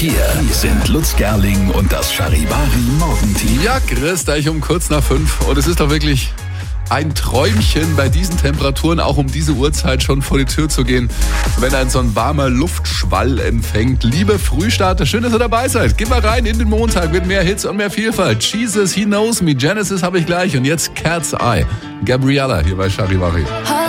Hier sind Lutz Gerling und das Charivari Morgenteam. Ja, grüß euch um kurz nach 5. Und es ist doch wirklich ein Träumchen, bei diesen Temperaturen auch um diese Uhrzeit schon vor die Tür zu gehen, wenn ein so ein warmer Luftschwall empfängt. Liebe Frühstarter, schön, dass ihr dabei seid. Geht mal rein in den Montag mit mehr Hits und mehr Vielfalt. Jesus, He Knows Me, Genesis habe ich gleich. Und jetzt Cat's Eye. Gabriella hier bei Charivari.